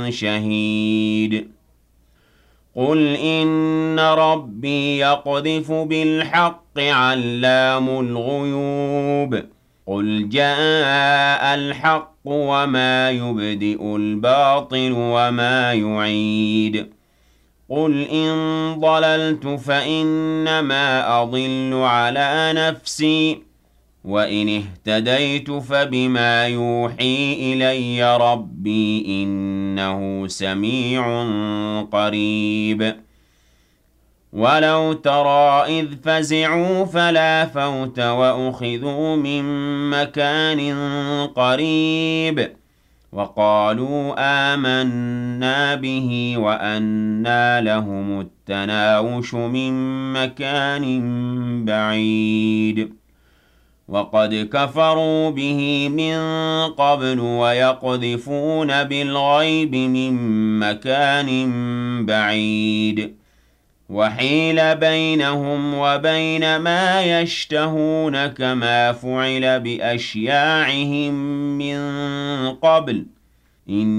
شهيد قل إن ربي يقذف بالحق علام الغيوب قل جاء الحق وما يبدئ الباطل وما يعيد قل إن ضللت فإنما أضل على نفسي وإن اهتديت فبما يوحي إلي ربي إنه سميع قريب ولو ترى إذ فزعوا فلا فوت وأخذوا من مكان قريب وقالوا آمنا به وأنى لهم التناوش من مكان بعيد وقد كفروا به من قبل ويقذفون بالغيب من مكان بعيد وحيل بينهم وبين ما يشتهون كما فعل بأشياعهم من قبل